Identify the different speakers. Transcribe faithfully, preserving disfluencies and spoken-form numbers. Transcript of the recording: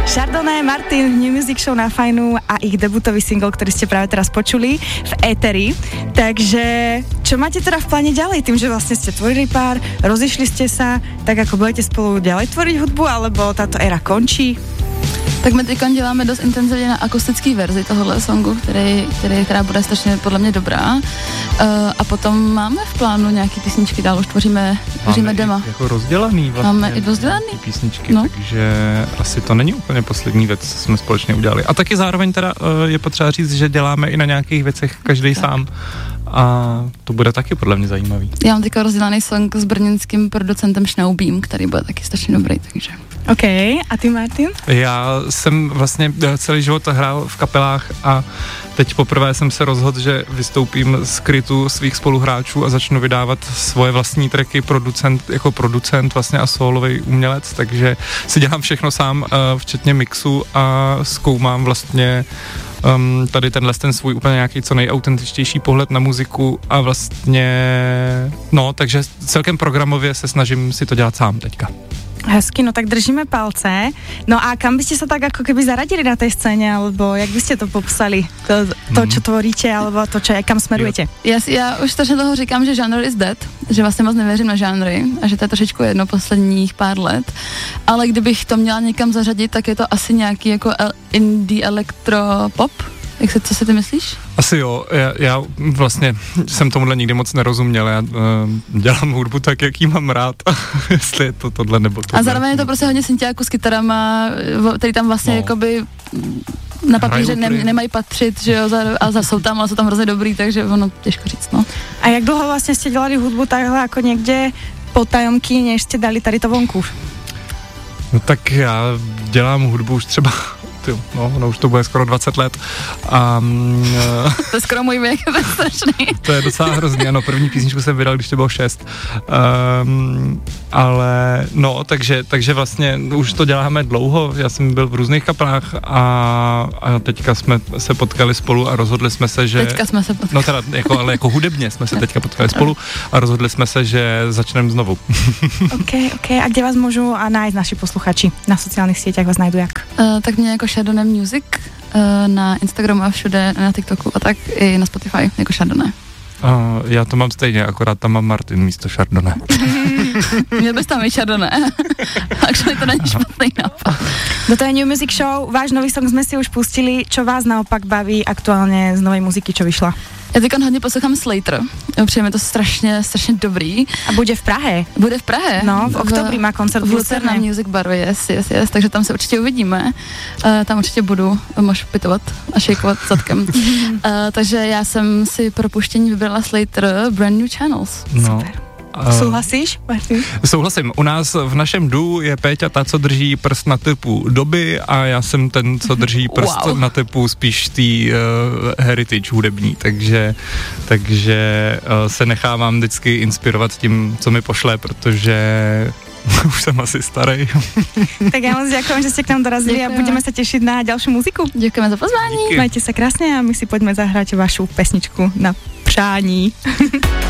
Speaker 1: Chardonnay, Martin, New Music Show na Fajnu a ich debutový single, ktorý ste práve teraz počuli v éteri. Takže čo máte teda v pláne ďalej? Tým, že vlastne ste tvorili pár, rozišli ste sa, tak ako budete spolu ďalej tvoriť hudbu, alebo táto éra končí?
Speaker 2: Tak my teď děláme dost intenzivně na akustické verzi tohohle songu, který, který, která bude strašně podle mě dobrá. Uh, a potom máme v plánu nějaký písničky dál, už tvoříme, tvoříme dema.
Speaker 3: Jako rozdělaný vlastně.
Speaker 2: Máme i rozdělaný.
Speaker 3: Písničky,
Speaker 2: no.
Speaker 3: Takže asi to není úplně poslední věc, co jsme společně udělali. A taky zároveň teda uh, je potřeba říct, že děláme i na nějakých věcech každý tak. sám. A to bude taky podle mě zajímavý.
Speaker 2: Já mám takový rozdělaný song s brněnským producentem Schnaubím, který bude taky strašně dobrý, takže.
Speaker 1: OK, a ty, Martin?
Speaker 3: Já jsem vlastně celý život hrál v kapelách a teď poprvé jsem se rozhodl, že vystoupím z krytu svých spoluhráčů a začnu vydávat svoje vlastní tracky producent, jako producent vlastně a sólový umělec, takže si dělám všechno sám, včetně mixu a zkoumám vlastně Um, tady tenhle ten svůj úplně nějaký co nejautentičtější pohled na muziku a vlastně, no, takže celkem programově se snažím si to dělat sám teďka.
Speaker 1: Hezky, no tak držíme palce. No a kam byste se tak jako keby zaradili na té scéně, alebo jak byste to popsali? To, to mm. čo tvoríte, alebo to, čo, kam smerujete?
Speaker 2: Já, já už strašně dlouho říkám, že genre is dead, že vlastně moc nevěřím na žánry a že to je trošičku jedno posledních pár let, ale kdybych to měla někam zařadit, tak je to asi nějaký jako indie elektropop. Jak se, co si ty myslíš?
Speaker 3: Asi jo, já, já vlastně jsem tomuhle nikdy moc nerozuměl, já uh, dělám hudbu tak, jak jí mám rád, jestli je to tohle nebo tohle.
Speaker 2: A zároveň je to prostě hodně synťáků s kytarama, který tam vlastně no. jakoby na papíře ne, nemají patřit, že jo, a za, jsou tam, ale jsou tam hrozně dobrý, takže ono těžko říct, no.
Speaker 1: A jak dlouho vlastně jste dělali hudbu takhle jako někde potajomky, než jste dali tady to vonku?
Speaker 3: No tak já dělám hudbu už třeba no, no, už to bude skoro dvacet let. A, uh,
Speaker 2: to je skoro můj věk, to je strašný.
Speaker 3: To je docela hrozný, ano, první písničku jsem vydal, když to bylo šest. Um, ale no, takže, takže vlastně už to děláme dlouho, já jsem byl v různých kapelách a, a teďka jsme se potkali spolu a rozhodli jsme se, že...
Speaker 2: Teďka jsme se potkali.
Speaker 3: No teda, jako, ale jako hudebně jsme se teďka potkali spolu a rozhodli jsme se, že začneme znovu.
Speaker 1: OK, OK, a kde vás můžu najít naši posluchači? Na sociálních sítích vás najdu jak?
Speaker 2: Uh, tak mě jako Chardonnay Music uh, na Instagramu a všude, na TikToku a tak i na Spotify jako Chardonnay.
Speaker 3: Uh, já to mám stejně, akorát tam mám Martin místo Chardonnay.
Speaker 2: Měl bys tam i Chardonnay. Actually to není špatný nápad.
Speaker 1: Do toho New Music Show, váš nový song jsme si už pustili, čo vás naopak baví aktuálně z novej muziky, čo vyšla?
Speaker 2: Já teď hodně poslouchám Slater, přijeme to strašně, strašně dobrý.
Speaker 1: A bude v Prahe?
Speaker 2: Bude v Prahe.
Speaker 1: No, v oktobri má koncert
Speaker 2: v Lucerna Music Baru, yes, yes, yes, takže tam se určitě uvidíme. Uh, tam určitě budu, můžu pitovat a šejkovat zadkem. uh, takže já jsem si pro puštění vybrala Slater Brand New Channels.
Speaker 3: No.
Speaker 1: Super. Souhlasíš, Martin?
Speaker 3: Souhlasím. U nás v našem duo je Péťa ta, co drží prst na typu doby a já jsem ten, co drží prst wow. na typu spíš tý uh, heritage hudební, takže, takže uh, se nechávám vždycky inspirovat tím, co mi pošle, protože už jsem asi starý.
Speaker 1: Tak já moc děkuji, že jste k nám dorazili. Děkujeme. A budeme se těšit na další muziku.
Speaker 2: Děkujeme za pozvání.
Speaker 1: Díky. Majte se krásně a my si pojďme zahrát vašu pesničku na přání.